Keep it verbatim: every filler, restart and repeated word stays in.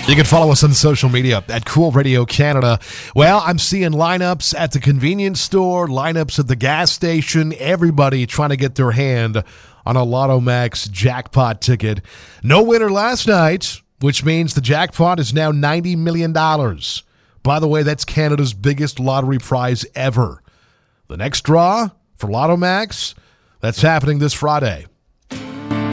You can follow us on social media at Cool Radio Canada. Well, I'm seeing lineups at the convenience store, lineups at the gas station, everybody trying to get their hand on a Lotto Max jackpot ticket. No winner last night, which means the jackpot is now ninety million dollars. By the way, that's Canada's biggest lottery prize ever. The next draw for Lotto Max, that's happening this Friday.